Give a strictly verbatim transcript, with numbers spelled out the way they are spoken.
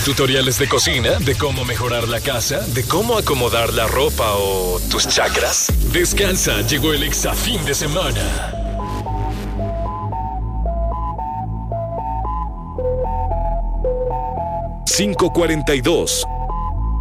tutoriales de cocina, de cómo mejorar la casa, de cómo acomodar la ropa o tus chakras? Descansa, llegó el Exa fin de semana. cinco cuarenta y dos